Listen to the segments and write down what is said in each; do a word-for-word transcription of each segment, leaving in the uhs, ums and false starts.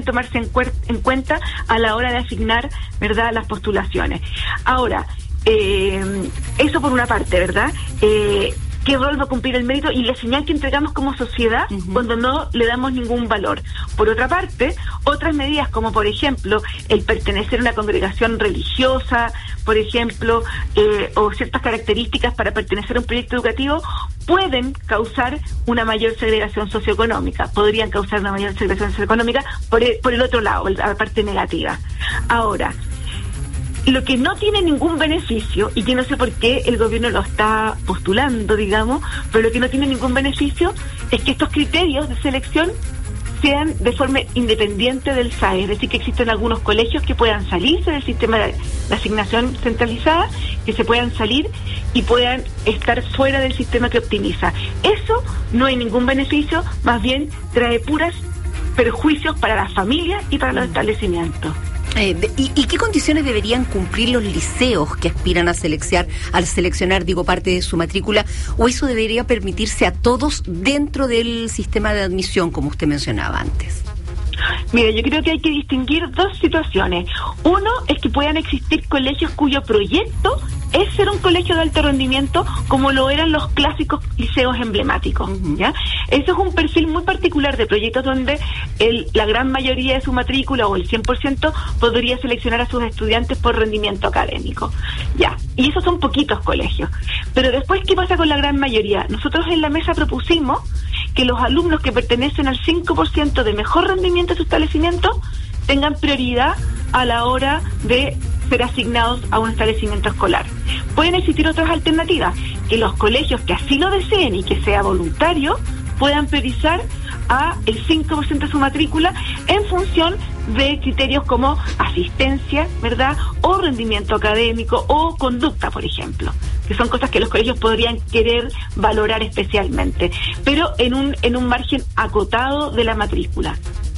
tomarse en, cuer- en cuenta a la hora de asignar, ¿verdad?, las postulaciones. Ahora, eh, eso por una parte, ¿verdad? Eh, ¿Qué rol va a cumplir el mérito y la señal que entregamos como sociedad uh-huh. cuando no le damos ningún valor? Por otra parte, otras medidas como, por ejemplo, el pertenecer a una congregación religiosa, por ejemplo, eh, o ciertas características para pertenecer a un proyecto educativo, pueden causar una mayor segregación socioeconómica, podrían causar una mayor segregación socioeconómica por el, por el otro lado, la parte negativa. Ahora, lo que no tiene ningún beneficio, y que no sé por qué el gobierno lo está postulando, digamos, pero lo que no tiene ningún beneficio es que estos criterios de selección sean de forma independiente del S A E, es decir, que existen algunos colegios que puedan salirse del sistema de, de asignación centralizada, que se puedan salir y puedan estar fuera del sistema que optimiza. Eso no hay ningún beneficio, más bien trae puras perjuicios para las familias y para los establecimientos. Eh, de, y, ¿Y qué condiciones deberían cumplir los liceos que aspiran a seleccionar, al seleccionar, digo, parte de su matrícula? ¿O eso debería permitirse a todos dentro del sistema de admisión, como usted mencionaba antes? Mira, yo creo que hay que distinguir dos situaciones. Uno es que puedan existir colegios cuyo proyecto es ser un colegio de alto rendimiento, como lo eran los clásicos liceos emblemáticos, uh-huh. ¿ya? Eso es un perfil muy particular de proyectos donde el, la gran mayoría de su matrícula, o el cien por ciento, podría seleccionar a sus estudiantes por rendimiento académico, ¿ya? Y esos son poquitos colegios. Pero después, ¿qué pasa con la gran mayoría? Nosotros en la mesa propusimos que los alumnos que pertenecen al cinco por ciento de mejor rendimiento de su establecimiento tengan prioridad a la hora de ser asignados a un establecimiento escolar. Pueden existir otras alternativas, que los colegios que así lo deseen y que sea voluntario puedan priorizar a el cinco por ciento de su matrícula en función de criterios como asistencia, ¿verdad?, o rendimiento académico o conducta, por ejemplo, que son cosas que los colegios podrían querer valorar especialmente, pero en un en un margen acotado de la matrícula.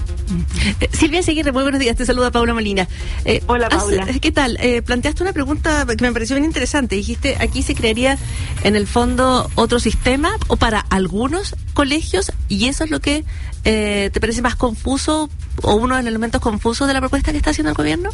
Eh, Silvia Seguirre, muy buenos días, te saluda Paula Molina. Eh, Hola, Paula. ¿Qué tal? Eh, planteaste una pregunta que me pareció bien interesante. Dijiste, aquí se crearía en el fondo otro sistema o para algunos colegios, y eso es lo que eh, te parece más confuso o uno de los elementos confusos de la propuesta que está haciendo el gobierno.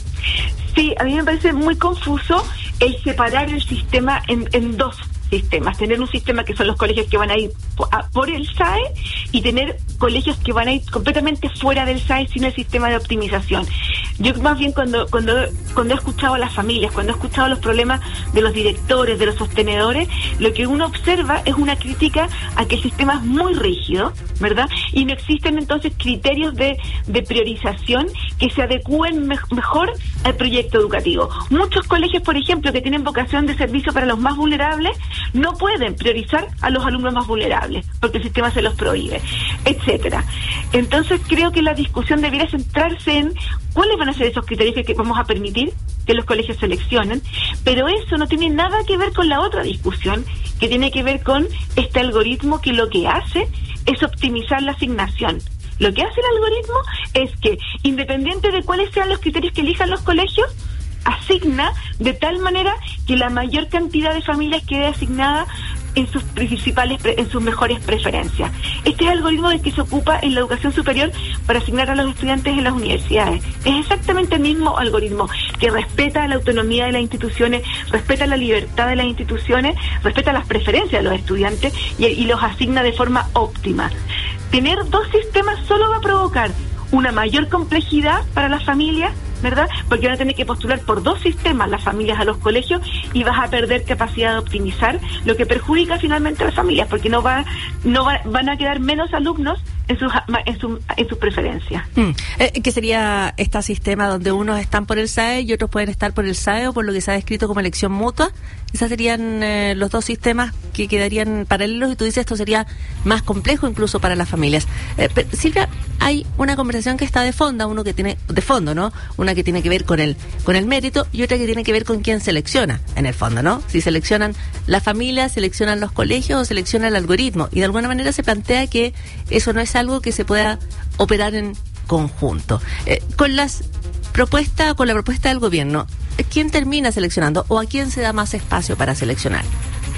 Sí, a mí me parece muy confuso el separar el sistema en, en dos sistemas, tener un sistema que son los colegios que van a ir por el S A E y tener colegios que van a ir completamente fuera del S A E sin el sistema de optimización. Yo más bien cuando cuando cuando he escuchado a las familias, cuando he escuchado los problemas de los directores, de los sostenedores, lo que uno observa es una crítica a que el sistema es muy rígido, ¿verdad? Y no existen entonces criterios de, de priorización que se adecúen me- mejor al proyecto educativo. Muchos colegios, por ejemplo, que tienen vocación de servicio para los más vulnerables, no pueden priorizar a los alumnos más vulnerables, porque el sistema se los prohíbe, etcétera. Entonces creo que la discusión debiera centrarse en cuáles van a ser esos criterios que, que vamos a permitir que los colegios seleccionen, pero eso no tiene nada que ver con la otra discusión, que tiene que ver con este algoritmo que lo que hace es optimizar la asignación. Lo que hace el algoritmo es que, independiente de cuáles sean los criterios que elijan los colegios, asigna de tal manera que la mayor cantidad de familias quede asignada en sus principales, en sus mejores preferencias. Este es el algoritmo del que se ocupa en la educación superior para asignar a los estudiantes en las universidades. Es exactamente el mismo algoritmo que respeta la autonomía de las instituciones, respeta la libertad de las instituciones, respeta las preferencias de los estudiantes y, y los asigna de forma óptima. Tener dos sistemas solo va a provocar una mayor complejidad para las familias, ¿verdad? Porque van a tener que postular por dos sistemas las familias a los colegios y vas a perder capacidad de optimizar, lo que perjudica finalmente a las familias, porque no va, no va, van a quedar menos alumnos en sus en su, en sus preferencias. Mm. Eh, ¿Qué sería este sistema donde unos están por el S A E y otros pueden estar por el S A E o por lo que se ha descrito como elección mutua? Esos serían eh, los dos sistemas que quedarían paralelos, y tú dices esto sería más complejo incluso para las familias. Eh, pero, Silvia, hay una conversación que está de fondo, uno que tiene de fondo, ¿no? Una que tiene que ver con el con el mérito y otra que tiene que ver con quién selecciona, en el fondo, ¿no? Si seleccionan la familia, seleccionan los colegios o selecciona el algoritmo, y de alguna manera se plantea que eso no es algo que se pueda operar en conjunto. Eh, con las propuestas, con la propuesta del gobierno, ¿quién termina seleccionando o a quién se da más espacio para seleccionar?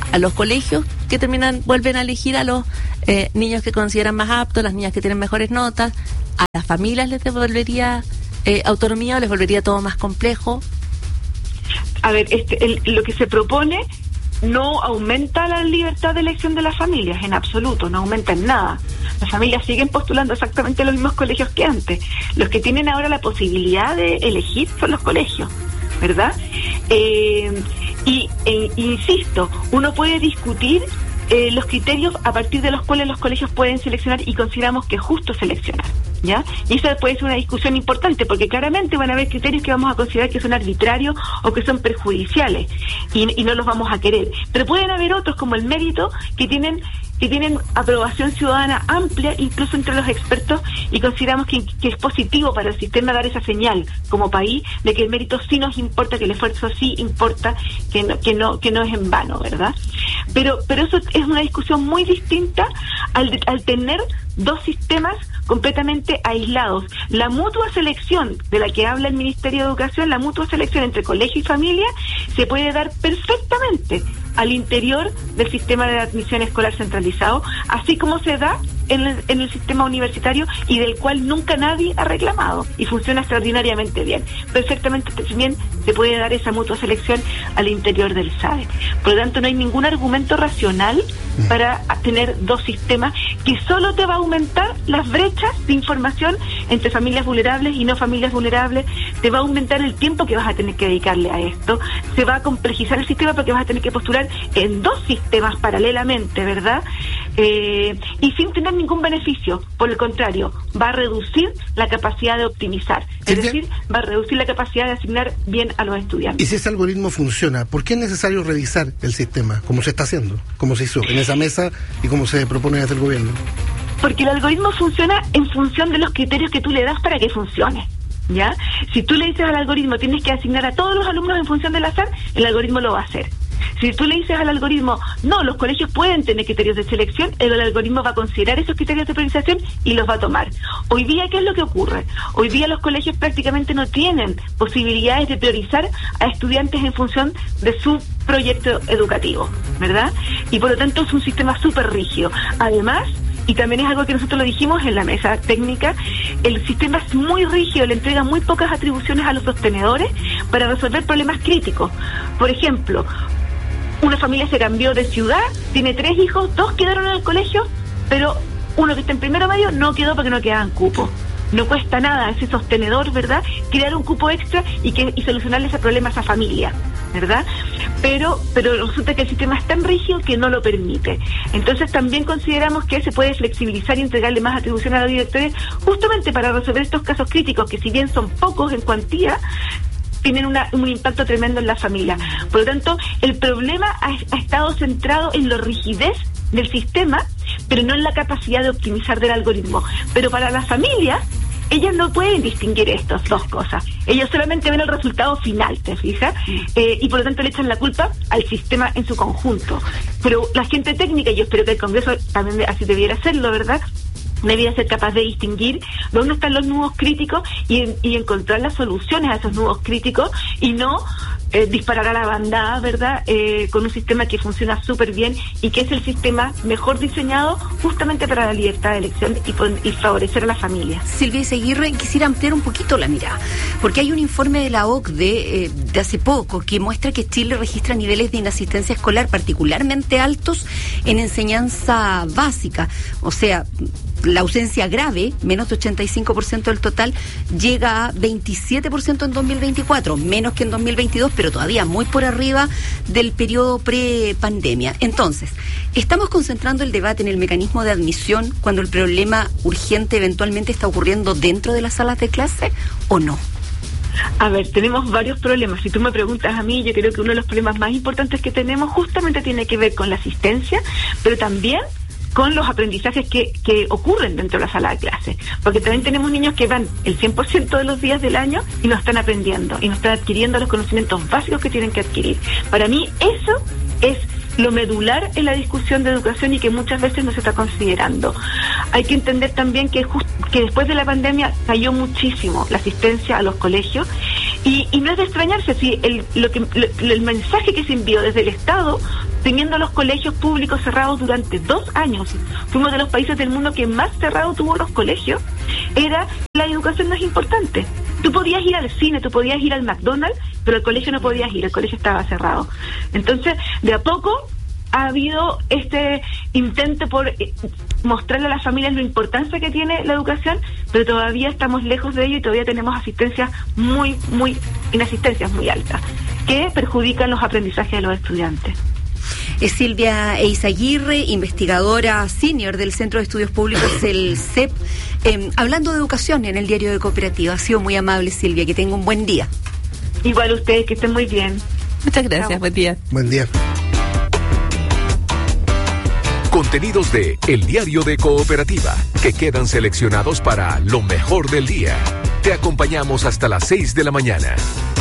a los colegios que terminan, vuelven a elegir a los eh, niños que consideran más aptos, las niñas que tienen mejores notas, a las familias les devolvería eh, autonomía o les volvería todo más complejo. A ver, este, el, lo que se propone no aumenta la libertad de elección de las familias, en absoluto, no aumenta en nada. Las familias siguen postulando exactamente los mismos colegios que antes. Los que tienen ahora la posibilidad de elegir son los colegios, ¿verdad? Eh, y e, insisto, uno puede discutir eh, los criterios a partir de los cuales los colegios pueden seleccionar y consideramos que es justo seleccionar, ¿ya? Y eso puede ser una discusión importante porque claramente van a haber criterios que vamos a considerar que son arbitrarios o que son perjudiciales y, y no los vamos a querer. Pero pueden haber otros como el mérito que tienen que tienen aprobación ciudadana amplia, incluso entre los expertos, y consideramos que, que es positivo para el sistema dar esa señal como país de que el mérito sí nos importa, que el esfuerzo sí importa, que no, que no, que no es en vano, ¿verdad? Pero, pero eso es una discusión muy distinta al, al tener dos sistemas completamente aislados. La mutua selección de la que habla el Ministerio de Educación, la mutua selección entre colegio y familia, se puede dar perfectamente al interior del sistema de admisión escolar centralizado, así como se da en el, en el sistema universitario y del cual nunca nadie ha reclamado y funciona extraordinariamente bien. Perfectamente bien se puede dar esa mutua selección al interior del S A E. Por lo tanto, no hay ningún argumento racional para tener dos sistemas que solo te va a aumentar las brechas de información entre familias vulnerables y no familias vulnerables, te va a aumentar el tiempo que vas a tener que dedicarle a esto, se va a complejizar el sistema porque vas a tener que postular en dos sistemas paralelamente, ¿verdad? Eh, y sin tener ningún beneficio, por el contrario, va a reducir la capacidad de optimizar, es Silvia, decir, va a reducir la capacidad de asignar bien a los estudiantes. Y si ese algoritmo funciona, ¿por qué es necesario revisar el sistema, como se está haciendo, como se hizo en esa mesa y como se propone desde el gobierno? Porque el algoritmo funciona en función de los criterios que tú le das para que funcione, ¿ya? Si tú le dices al algoritmo tienes que asignar a todos los alumnos en función del azar, el algoritmo lo va a hacer. Si tú le dices al algoritmo, no, los colegios pueden tener criterios de selección, el algoritmo va a considerar esos criterios de priorización y los va a tomar. Hoy día, ¿qué es lo que ocurre? Hoy día los colegios prácticamente no tienen posibilidades de priorizar a estudiantes en función de su proyecto educativo, ¿verdad? Y por lo tanto es un sistema súper rígido. Además, y también es algo que nosotros lo dijimos en la mesa técnica, el sistema es muy rígido, le entrega muy pocas atribuciones a los sostenedores para resolver problemas críticos. Por ejemplo, una familia se cambió de ciudad, tiene tres hijos, dos quedaron en el colegio, pero uno que está en primero medio no quedó porque no quedaban cupos. No cuesta nada a ese sostenedor, ¿verdad?, crear un cupo extra y que y solucionarle ese problema a esa familia, ¿verdad? Pero pero resulta que el sistema es tan rígido que no lo permite. Entonces también consideramos que se puede flexibilizar y entregarle más atribuciones a los directores justamente para resolver estos casos críticos que, si bien son pocos en cuantía, tienen una, un impacto tremendo en la familia. Por lo tanto, el problema ha, ha estado centrado en la rigidez del sistema, pero no en la capacidad de optimizar del algoritmo. Pero para las familias, ellas no pueden distinguir estas dos cosas. Ellos solamente ven el resultado final, ¿te fijas? Eh, y por lo tanto le echan la culpa al sistema en su conjunto. Pero la gente técnica, y yo espero que el Congreso también así debiera hacerlo, ¿verdad?, debería ser capaz de distinguir dónde están los nudos críticos y, y encontrar las soluciones a esos nudos críticos y no eh, disparar a la bandada, ¿verdad?, eh, con un sistema que funciona súper bien y que es el sistema mejor diseñado justamente para la libertad de elección y, y favorecer a la familia. Silvia Izaguirre, quisiera ampliar un poquito la mirada, porque hay un informe de la O C D E eh, de hace poco que muestra que Chile registra niveles de inasistencia escolar particularmente altos en enseñanza básica, o sea, la ausencia grave, menos de ochenta y cinco por ciento del total, llega a veintisiete por ciento en dos mil veinticuatro, menos que en dos mil veintidós, pero todavía muy por arriba del periodo pre-pandemia. Entonces, ¿estamos concentrando el debate en el mecanismo de admisión cuando el problema urgente eventualmente está ocurriendo dentro de las salas de clase o no? A ver, tenemos varios problemas. Si tú me preguntas a mí, yo creo que uno de los problemas más importantes que tenemos justamente tiene que ver con la asistencia, pero también con los aprendizajes que, que ocurren dentro de la sala de clase, porque también tenemos niños que van el cien por ciento de los días del año y no están aprendiendo, y no están adquiriendo los conocimientos básicos que tienen que adquirir. Para mí eso es lo medular en la discusión de educación y que muchas veces no se está considerando. Hay que entender también que, just, que después de la pandemia cayó muchísimo la asistencia a los colegios y, y no es de extrañarse si el, lo que, lo, el mensaje que se envió desde el Estado teniendo los colegios públicos cerrados durante dos años, fuimos de los países del mundo que más cerrado tuvo los colegios, era la educación no es importante. Tú podías ir al cine, tú podías ir al McDonald's, pero al colegio no podías ir, el colegio estaba cerrado. Entonces, de a poco ha habido este intento por mostrarle a las familias la importancia que tiene la educación, pero todavía estamos lejos de ello y todavía tenemos asistencias muy, muy, inasistencias muy altas, que perjudican los aprendizajes de los estudiantes. Es Silvia Eizaguirre, investigadora senior del Centro de Estudios Públicos, el C E P, eh, hablando de educación en el Diario de Cooperativa. Ha sido muy amable, Silvia, que tenga un buen día. Igual ustedes, que estén muy bien. Muchas gracias, Chao. Buen día. Buen día. Contenidos de El Diario de Cooperativa, que quedan seleccionados para lo mejor del día. Te acompañamos hasta las seis de la mañana.